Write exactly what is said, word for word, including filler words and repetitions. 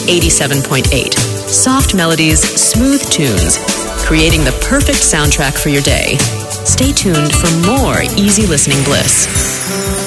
eighty-seven point eight. Soft melodies, smooth tunes, creating the perfect soundtrack for your day. Stay tuned for more easy listening bliss.